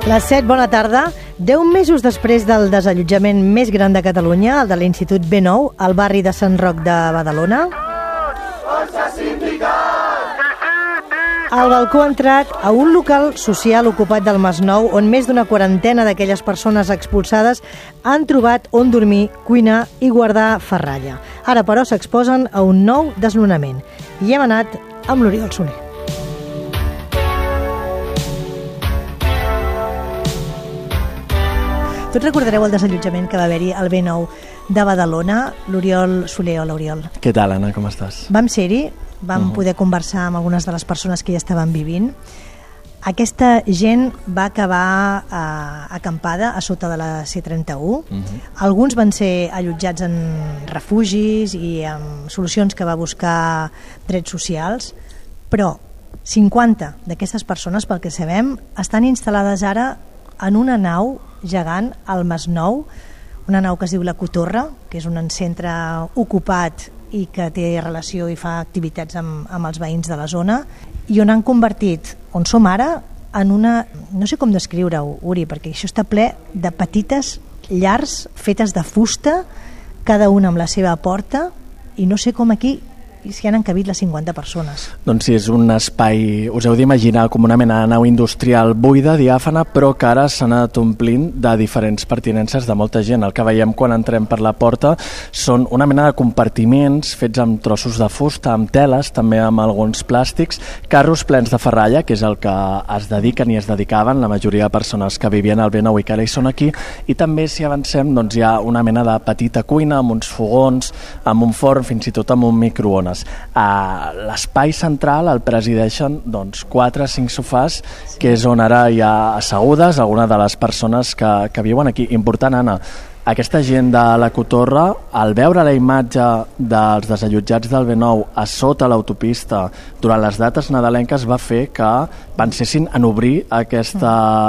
Les 7, bona tarda. 10 mesos després del desallotjament més gran de Catalunya, el de l'Institut B9, al barri de Sant Roc de Badalona, el balcó ha entrat a un local social ocupat del Masnou, on més d'una quarantena d'aquelles persones expulsades han trobat on dormir, cuinar i guardar ferralla. Ara, però, s'exposen a un nou desnonament. I hem anat amb l'Oriol Soler. Tots recordareu el desallotjament que va haver-hi al B9 de Badalona? L'Oriol Soler. Hola, Oriol. Què tal, Anna? Com estàs? Vam ser-hi, vam poder conversar amb algunes de les persones que hi estaven vivint. Aquesta gent va acabar acampada a sota de la C31. Alguns van ser allotjats en refugis i amb solucions que va buscar Drets Socials, però 50 d'aquestes persones, pel que sabem, estan instal·lades ara en una nau gegant al Masnou, una nau que es diu La Cotorra, que és un centre ocupat i que té relació i fa activitats amb els veïns de la zona, i on han convertit, on som ara, en una, no sé com descriure-ho, Uri, perquè això està ple de petites llars fetes de fusta, cada una amb la seva porta, i no sé com aquí s'hi han encabit les 50 persones. Doncs sí, és un espai, us heu d'imaginar com una mena de nau industrial buida, diàfana, però que ara s'ha anat omplint de diferents pertinences de molta gent. El que veiem quan entrem per la porta són una mena de compartiments fets amb trossos de fusta, amb teles, també amb alguns plàstics, carros plens de ferralla, que és el que es dediquen i es dedicaven la majoria de persones que vivien al B9 i que ara hi són aquí, i també, si avancem, doncs hi ha una mena de petita cuina amb uns fogons, amb un forn, fins i tot amb un microones. A l'espai central el presideixen 4 o 5 sofàs, que és on ara hi ha assegudes algunes de les persones que viuen aquí. Important, Anna, aquesta gent de La Cotorra, al veure la imatge dels desallotjats del B9 a sota l'autopista durant les dates nadalenques, va fer que pensessin en obrir aquest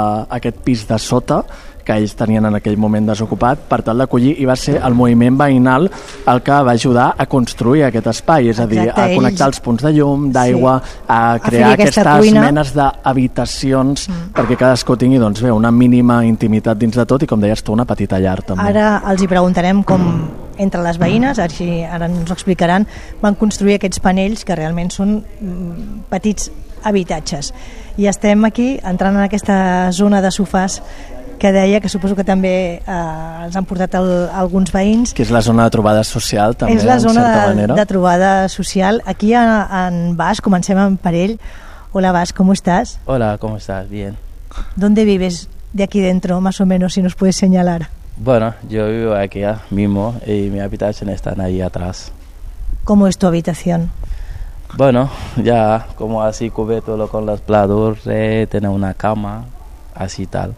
pis de sota que ells tenien en aquell moment desocupat per tal d'acollir, i va ser el moviment veïnal el que va ajudar a construir aquest espai, és a dir, a connectar els punts de llum, d'aigua, a crear aquestes menes d'habitacions perquè cadascú tingui una mínima intimitat dins de tot, i com deies tu, una petita llar també. Ara els hi preguntarem com entre les veïnes, ara ens ho explicaran, van construir aquests panells que realment són petits habitatges. I estem aquí entrant en aquesta zona de sofàs que deia, que suposo que també els han portat alguns veïns. Que és la zona de trobada social, també, és la zona de trobada social. Aquí en Bas, comencem per ell. Hola, Bas, ¿cómo estás? Hola, ¿cómo estás? Bien. ¿Dónde vives de aquí dentro, más o menos, si nos puedes señalar? Bueno, yo vivo aquí mismo y mi habitación está ahí atrás. ¿Cómo es tu habitación? Bueno, ya como así cubierto con los platos, tener una cama, así tal.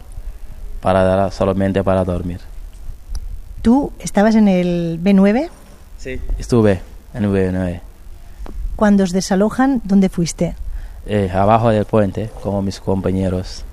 Solamente para dormir. ¿Tú estabas en el B9? Sí, estuve en el B9. Cuando os desalojan, ¿dónde fuiste? Abajo del puente, con mis compañeros.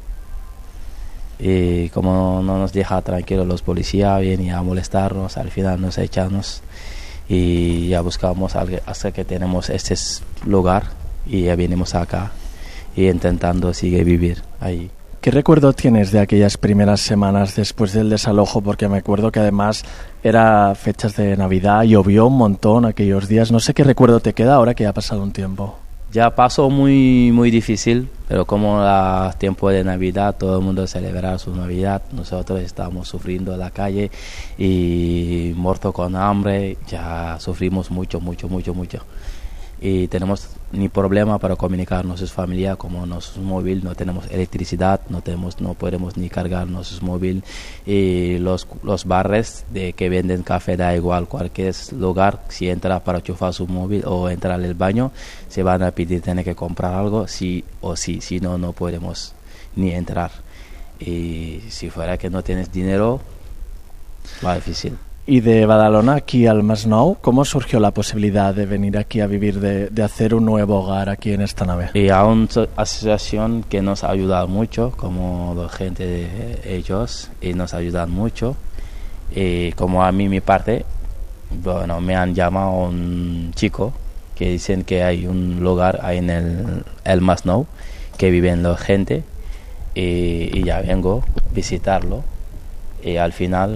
Y como no nos deja tranquilos los policías, vienen a molestarnos, al final nos echamos y ya buscamos hasta que tenemos este lugar y ya venimos acá y intentando seguir vivir ahí. ¿Qué recuerdo tienes de aquellas primeras semanas después del desalojo? Porque me acuerdo que además era fechas de Navidad, llovió un montón aquellos días. No sé qué recuerdo te queda ahora que ya ha pasado un tiempo. Ya pasó muy, muy difícil, pero como era tiempo de Navidad, todo el mundo celebra su Navidad. Nosotros estamos sufriendo en la calle y muerto con hambre, ya sufrimos mucho. Y tenemos ni problema para comunicar nuestros familiares, como nuestro móvil, no tenemos electricidad, no podemos ni cargar nuestro móvil, y los bares que venden café, da igual cualquier lugar, si entra para enchufar su móvil o entrar al baño, se van a pedir, tiene que comprar algo, sí o sí, si no, no podemos ni entrar. Y si fuera que no tienes dinero, va difícil. Y de Badalona aquí al Masnou, ¿cómo surgió la posibilidad de venir aquí a vivir, de hacer un nuevo hogar aquí en esta nave? Y a una asociación que nos ha ayudado mucho, como la gente de ellos, y nos ayudan mucho. Y como a mí mi parte, bueno, me han llamado un chico que dicen que hay un lugar ahí en el Masnou que viven la gente y ya vengo a visitarlo y al final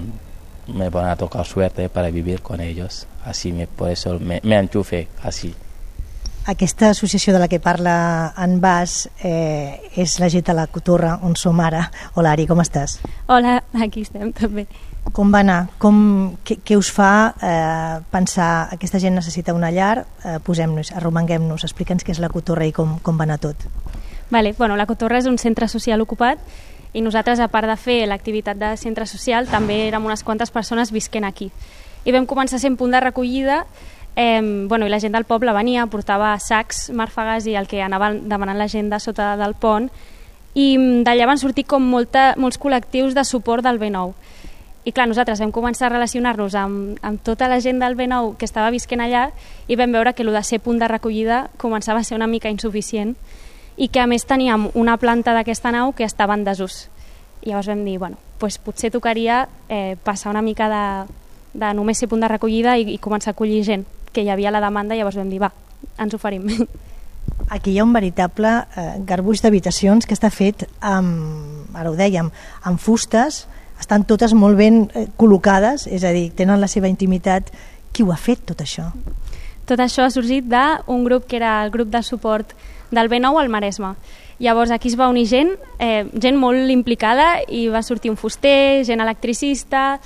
me van a tocar suerte para vivir con ellos. Por eso me enchufé así. Aquesta associació de la que parla en Bas és la gent de la Cotorra, on som ara. Hola, Ari, com estàs? Hola, aquí estem també. Com va anar? Què us fa pensar aquesta gent necessita una llar? Posem-nos, arromanguem-nos, explica'ns què és la Cotorra i com va anar tot. Vale, bueno, la Cotorra és un centre social ocupat i nosaltres, a part de fer l'activitat de centre social, també érem unes quantes persones visquent aquí. I vam començar sent punt de recollida, i la gent del poble venia, portava sacs, màrfegues i el que anava demanant la gent de sota del pont, i d'allà van sortir com molts col·lectius de suport del B9. I clar, nosaltres vam començar a relacionar-nos amb tota la gent del B9 que estava visquent allà i vam veure que el de ser punt de recollida començava a ser una mica insuficient i que a més teníem una planta d'aquesta nau que estava en desús. I llavors vam dir, potser tocaria passar una mica de només ser punt de recollida i començar a acollir gent, que hi havia la demanda, i llavors vam dir, ens oferim. Aquí hi ha un veritable garbuix d'habitacions que està fet ara ho dèiem, amb fustes, estan totes molt ben col·locades, és a dir, tenen la seva intimitat. Qui ho ha fet, tot això? Tot això ha sorgit d'un grup que era el grup de suport del B9 al Maresme. Llavors aquí es va unir gent molt implicada i va sortir un fuster, gent electricista,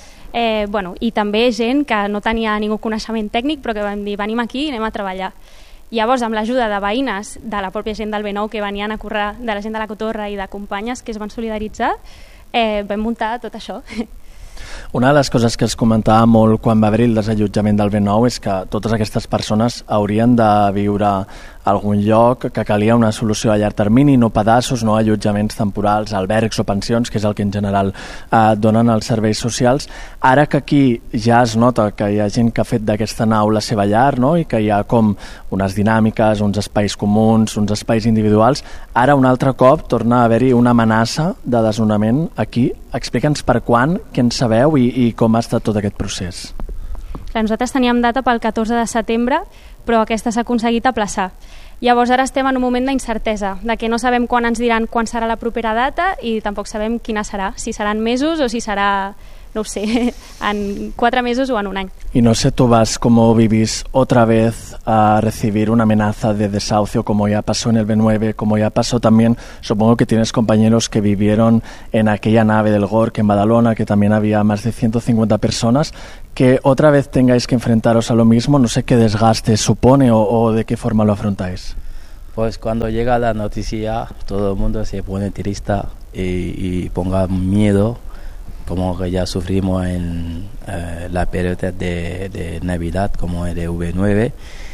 i també gent que no tenia ningú coneixement tècnic però que vam dir venim aquí i anem a treballar. Llavors amb l'ajuda de veïnes de la pròpia gent del B9 que venien a córrer, de la gent de la Cotorra i de companyes que es van solidaritzar, vam muntar tot això. Una de les coses que es comentava molt quan va haver-hi el desallotjament del B9 és que totes aquestes persones haurien de viure a algun lloc, que calia una solució a llarg termini, no pedaços, no allotjaments temporals, albergs o pensions, que és el que en general donen els serveis socials. Ara que aquí ja es nota que hi ha gent que ha fet d'aquesta nau la seva llar, no? I que hi ha com unes dinàmiques, uns espais comuns, uns espais individuals, ara un altre cop torna a haver-hi una amenaça de desnonament aquí. Explica'ns per quan, què en sabeu i com ha estat tot aquest procés. Nosaltres teníem data pel 14 de setembre, però aquesta s'ha aconseguit aplaçar. Llavors ara estem en un moment d'incertesa, de que no sabem quan ens diran quan serà la propera data i tampoc sabem quina serà, si seran mesos o si serà, no ho sé, en 4 mesos o en un any. Y no sé, tú vas, ¿cómo vivís otra vez a recibir una amenaza de desahucio como ya pasó en el B9, como ya pasó también, supongo que tienes compañeros que vivieron en aquella nave del GORC en Badalona, que también había más de 150 personas, que otra vez tengáis que enfrentaros a lo mismo, no sé qué desgaste supone o de qué forma lo afrontáis? Pues cuando llega la noticia todo el mundo se pone triste y ponga miedo, como que ya sufrimos en la periodo de Navidad como el de V9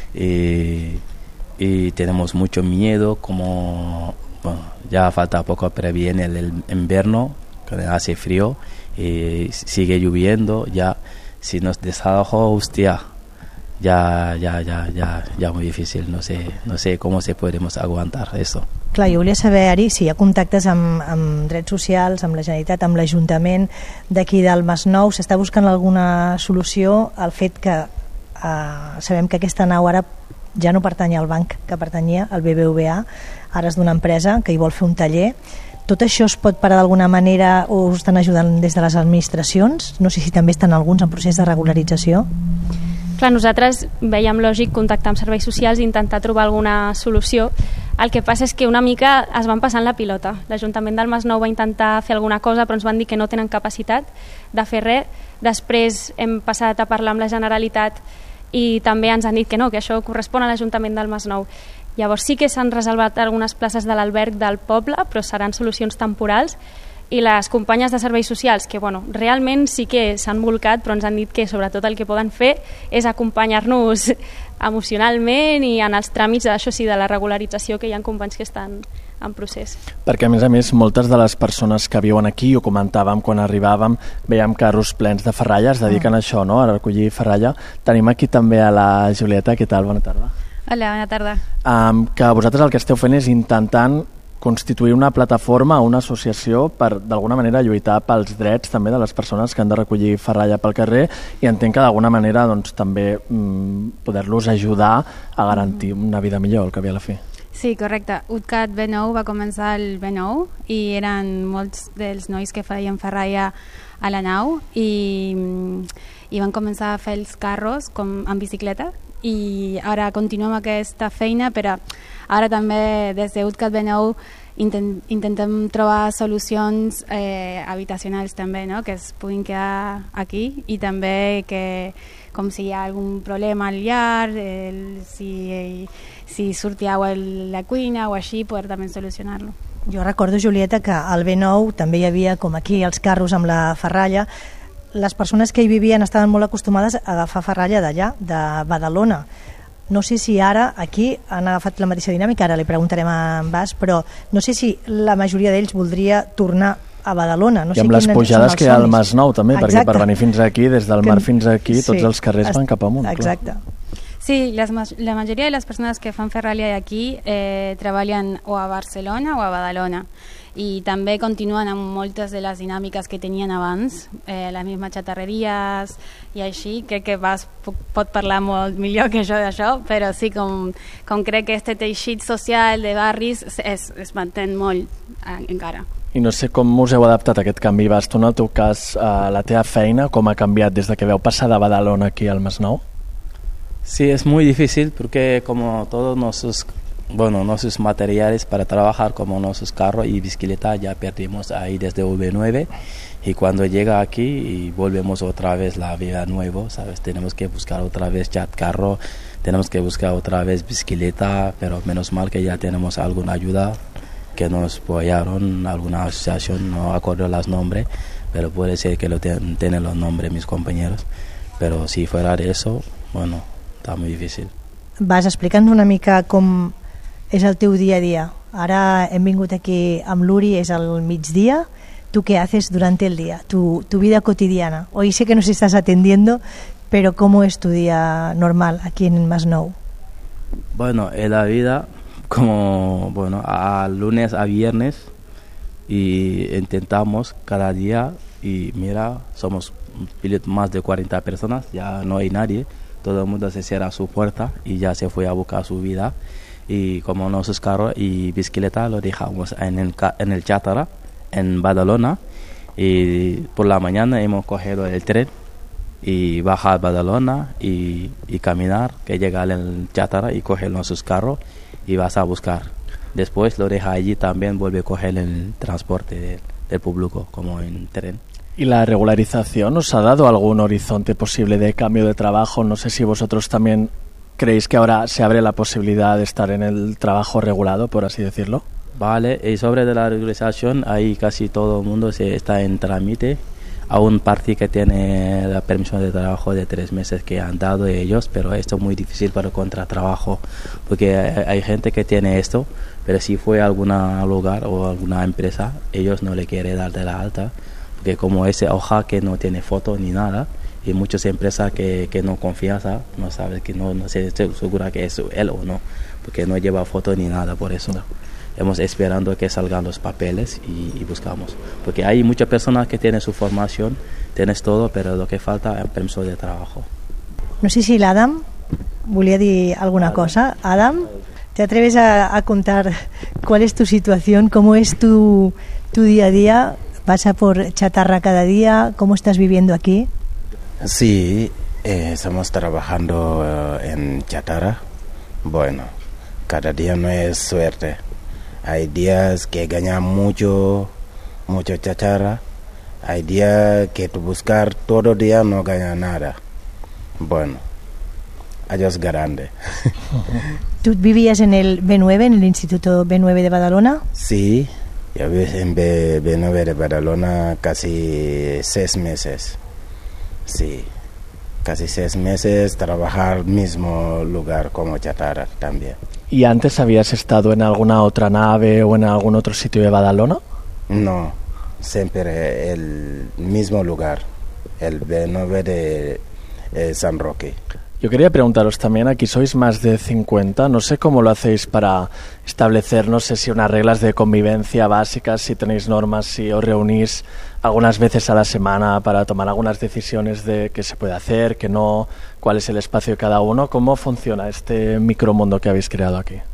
y tenemos mucho miedo, como ya falta poco pero viene el invierno, que hace frío y sigue lloviendo, ya si nos desalojo, hostia, ya muy difícil, no sé cómo se podemos aguantar eso. Clar, jo volia saber, Ari, si hi ha contactes amb drets socials, amb la Generalitat, amb l'Ajuntament d'aquí del Masnou, s'està buscant alguna solució al fet que sabem que aquesta nau ara ja no pertany al banc que pertanyia, al BBVA, ara és d'una empresa que hi vol fer un taller. Tot això es pot parar d'alguna manera o us estan ajudant des de les administracions? No sé si també estan alguns en procés de regularització. Clar, nosaltres veiem lògic contactar amb serveis socials i intentar trobar alguna solució. El que passa és que una mica es van passant la pilota. L'Ajuntament del Masnou va intentar fer alguna cosa però ens van dir que no tenen capacitat de fer res. Després hem passat a parlar amb la Generalitat i també ens han dit que no, que això correspon a l'Ajuntament del Masnou. Llavors sí que s'han reservat algunes places de l'alberg del poble, però seran solucions temporals, i les companyes de serveis socials, que realment sí que s'han volcat, però ens han dit que sobretot el que poden fer és acompanyar-nos emocionalment i en els tràmits, això sí, de la regularització, que hi ha companys que estan en procés. Perquè a més, moltes de les persones que viuen aquí, ho comentàvem quan arribàvem, veiem carros plens de ferralla, es dediquen a això, no? A recollir ferralla. Tenim aquí també a la Julieta. Què tal? Bona tarda. Hola, bona tarda. Que vosaltres el que esteu fent és intentant constituir una plataforma, una associació per d'alguna manera lluitar pels drets també de les persones que han de recollir ferralla pel carrer, i entenc que d'alguna manera també poder-los ajudar a garantir una vida millor al cap i a la fi. Sí, correcte. UTCAT B9 va començar el B9 i eren molts dels nois que feien ferralla a la nau i van començar a fer els carros en bicicleta i ara continuem aquesta feina, però ara també des de UTCAT B9 intentem trobar solucions habitacionals també, no? Que es puguin quedar aquí i també que com si hi ha algun problema al llar, si surti aigua a la cuina o així, poder també solucionar-lo. Jo recordo, Julieta, que al B9 també hi havia, com aquí, els carros amb la ferralla. Les persones que hi vivien estaven molt acostumades a agafar ferralla d'allà, de Badalona. No sé si ara aquí han agafat la mateixa dinàmica, ara li preguntarem a en Bas, però no sé si la majoria d'ells voldria tornar a Badalona. No I amb les pujades que hi ha al Masnou també, perquè per venir fins aquí, des del mar fins aquí, tots els carrers van cap amunt. Exacte. Sí, la majoria de les persones que fan ferralla aquí treballen o a Barcelona o a Badalona i també continuen amb moltes de les dinàmiques que tenien abans, les mismes xatarreries i així. Crec que Bas pot parlar molt millor que jo d'això, però sí, com crec que aquest teixit social de barris es manté molt encara. I no sé com us heu adaptat a aquest canvi, Bas. Tu, en el teu cas, la teva feina, com ha canviat des de que veu passar de Badalona aquí al Masnou? Sí, es muy difícil porque como todos nuestros materiales para trabajar, como nuestros carros y bicicletas, ya perdimos ahí desde V9 y cuando llega aquí y volvemos otra vez la vida nueva, ¿sabes? Tenemos que buscar otra vez ya carro, tenemos que buscar otra vez bicicleta, pero menos mal que ya tenemos alguna ayuda que nos apoyaron, alguna asociación, no acuerdo los nombres, pero puede ser que lo tienen los nombres mis compañeros, pero si fuera de eso, bueno, està molt difícil. Vas, explica'ns una mica com és el teu dia a dia. Ara hem vingut aquí amb l'Uri, és al migdia. ¿Tú qué haces durante el día? Tu vida cotidiana. Hoy sé que nos estás atendiendo, pero ¿cómo es tu día normal aquí en Masnou? Bueno, en la vida, como a lunes a viernes, y intentamos cada día, y mira, somos más de 40 personas, ya no hay nadie. Todo el mundo se cierra su puerta y ya se fue a buscar su vida. Y como nuestros carros y bicicleta lo dejamos en el Chátara, en Badalona. Y por la mañana hemos cogido el tren y bajar a Badalona y caminar, que llega al Chátara y coger nuestros carros y vas a buscar. Después lo deja allí también, vuelve a coger el transporte del público, como en tren. ¿Y la regularización os ha dado algún horizonte posible de cambio de trabajo? No sé si vosotros también creéis que ahora se abre la posibilidad de estar en el trabajo regulado, por así decirlo. Vale, y sobre de la regularización, ahí casi todo el mundo está en trámite. Aún parte que tiene la permisión de trabajo de 3 meses que han dado ellos, pero esto es muy difícil para el contratrabajo, porque hay gente que tiene esto, pero si fue a algún lugar o alguna empresa, ellos no le quieren dar de la alta, porque como esa hoja que no tiene foto ni nada, y muchas empresas que no confían, no saben, que no se segura que es él o no, porque no lleva foto ni nada, por eso. No. Hemos esperando que salgan los papeles y buscamos, porque hay muchas personas que tienen su formación, tienes todo, pero lo que falta es permiso de trabajo. No sé si l'Adam volia dir alguna cosa. Adam, ¿te atreves a contar cuál es tu situación, cómo es tu día a día? ¿Vas a por chatarra cada día? ¿Cómo estás viviendo aquí? Sí, estamos trabajando en chatarra. Bueno, cada día no es suerte. Hay días que ganan mucho chatarra. Hay días que tú buscar todo el día no gana nada. Bueno, adiós grande. ¿Tú vivías en el B9, en el Instituto B9 de Badalona? Sí, yo viví en B9 de Badalona casi 6 meses. Sí, casi 6 meses trabajar en el mismo lugar como chatarra también. ¿Y antes habías estado en alguna otra nave o en algún otro sitio de Badalona? No, siempre el mismo lugar, el B9 de San Roque. Yo quería preguntaros también, aquí sois más de 50, no sé cómo lo hacéis para establecer, no sé si unas reglas de convivencia básicas, si tenéis normas, si os reunís algunas veces a la semana para tomar algunas decisiones de qué se puede hacer, qué no, cuál es el espacio de cada uno. ¿Cómo funciona este micromundo que habéis creado aquí?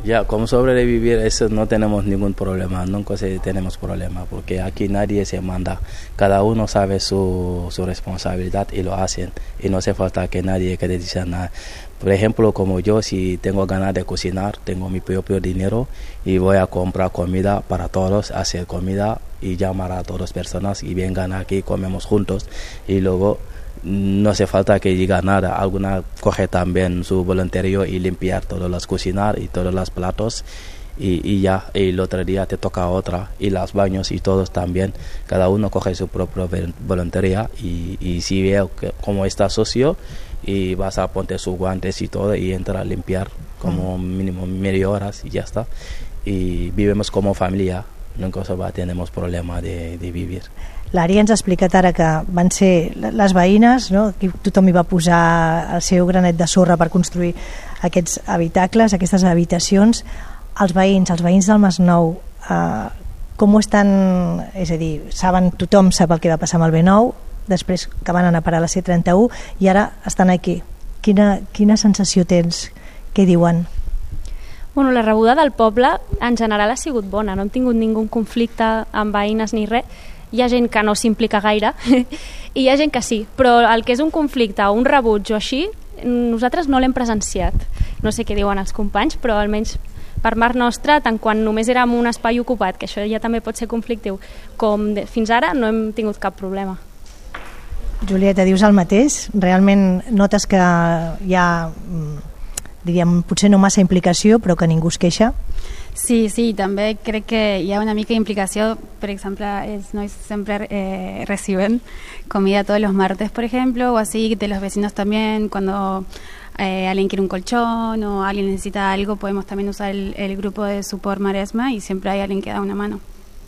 Ya, como sobrevivir, eso no tenemos ningún problema, nunca tenemos problema, porque aquí nadie se manda, cada uno sabe su responsabilidad y lo hacen, y no hace falta que nadie que diga nada. Por ejemplo, como yo, si tengo ganas de cocinar, tengo mi propio dinero y voy a comprar comida para todos, hacer comida y llamar a todas las personas y vengan aquí, comemos juntos y luego no hace falta que diga nada. Alguna coge también su voluntario y limpiar todas las cocinas y todos los platos y ya, y el otro día te toca otra y los baños y todos también, cada uno coge su propia voluntaria y si veo que como está sucio y vas a poner sus guantes y todo y entra a limpiar como mínimo media hora y ya está, y vivimos como familia, nunca tenemos problema de vivir. L'Ari ens ha explicat ara que van ser les veïnes, no? Tothom hi va posar el seu granet de sorra per construir aquests habitacles, aquestes habitacions. Els veïns del Masnou, com ho estan? És a dir, tothom sap el que va passar amb el B9, després que van anar a parar a la C31 i ara estan aquí. Quina sensació tens? Què diuen? Bueno, la rebuda del poble en general ha sigut bona, no hem tingut ningú conflicte amb veïnes ni res. Hi ha gent que no s'implica gaire i hi ha gent que sí, però el que és un conflicte o un rebuig o així, nosaltres no l'hem presenciat. No sé què diuen els companys, però almenys per part nostra, tant quan només érem un espai ocupat, que això ja també pot ser conflictiu, com fins ara no hem tingut cap problema. Julieta, dius el mateix? Realment notes que hi ha, diríem, potser no massa implicació, però que ningú es queixa? Sí, també crec que hi ha una mica d'implicació. Per exemple, els nois sempre reciben comida todos los martes, por ejemplo, o así de los vecinos también. Cuando alguien quiere un colchón o alguien necesita algo, podemos también usar el grupo de Suport Maresma y siempre hay alguien que da una mano.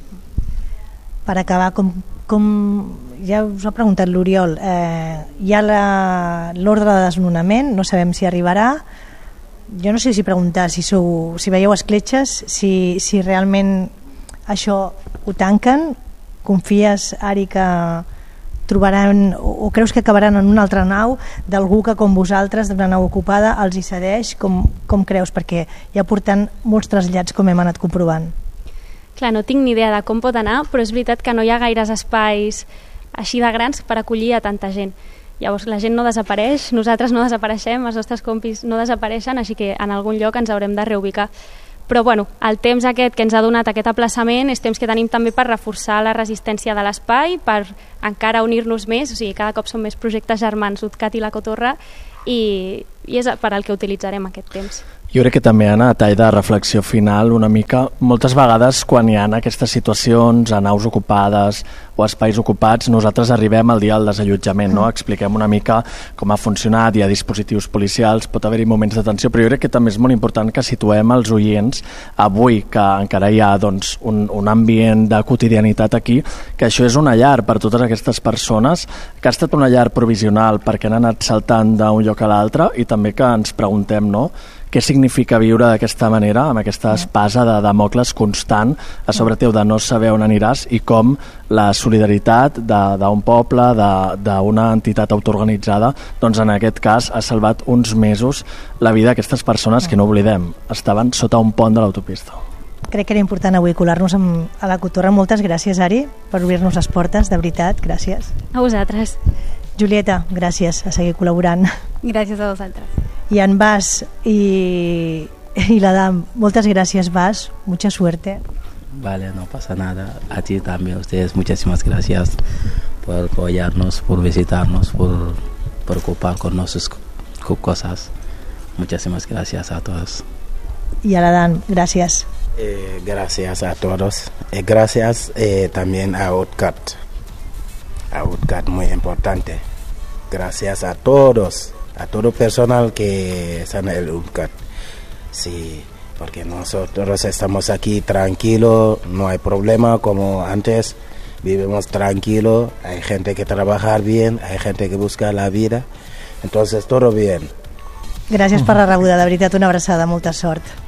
Per acabar, com ja us ha preguntat l'Oriol, hi ha l'ordre de desnonament, no sabem si arribarà. Jo no sé si preguntar si veieu escletxes, si realment això ho tanquen. Confies, Ari, que trobaran o creus que acabaran en una altra nau d'algú que com vosaltres, d'una nau ocupada, els hi cedeix? Com creus? Perquè ja porten molts trasllats, com hem anat comprovant. Clar, no tinc ni idea de com pot anar, però és veritat que no hi ha gaires espais així de grans per acollir a tanta gent. Llavors la gent no desapareix, nosaltres no desapareixem, els nostres compis no desapareixen, així que en algun lloc ens haurem de reubicar. Però bueno, el temps aquest que ens ha donat aquest aplaçament és temps que tenim també per reforçar la resistència de l'espai, per encara unir-nos més, o sigui, cada cop són més projectes germans, UTCAT i la Cotorra, i és per al que utilitzarem aquest temps. Jo crec que també, Anna, a tall de reflexió final una mica, moltes vegades quan hi ha aquestes situacions a naus ocupades o espais ocupats, nosaltres arribem al dia del desallotjament, no? Expliquem una mica com ha funcionat, hi ha dispositius policials, pot haver-hi moments de tensió, però jo crec que també és molt important que situem els oients avui, que encara hi ha doncs, un ambient de quotidianitat aquí, que això és una llar per totes aquestes persones, que ha estat una llar provisional perquè han anat saltant d'un lloc a l'altre, i també que ens preguntem, no?, què significa viure d'aquesta manera, amb aquesta espasa de Damocles constant a sobre teu de no saber on aniràs, i com la solidaritat d'un poble, d'una entitat autoorganitzada, doncs en aquest cas ha salvat uns mesos la vida d'aquestes persones que, no oblidem, estaven sota un pont de l'autopista. Crec que era important avui colar-nos a la Cotorra. Moltes gràcies, Ari, per obrir-nos les portes, de veritat, gràcies. A vosaltres. Julieta, gràcies, a seguir col·laborant. Gràcies a vosaltres. Y en Bas y la Dam, muchas gracias, Bas, mucha suerte. Vale, no pasa nada. A ti también, ustedes, muchísimas gracias por apoyarnos, por visitarnos, por preocupar con nuestras cosas. Muchísimas gracias a todos. Y a la Dan, gracias. Gracias a todos. Gracias también a UTCAT. A UTCAT, muy importante. Gracias a todos. A todo personal que está en el UTCAT. Sí, porque nosotros estamos aquí tranquilos, no hay problema como antes, vivimos tranquilos, hay gente que trabaja bien, hay gente que busca la vida, entonces todo bien. Gràcies per la rebuda, de veritat, una abraçada, molta sort.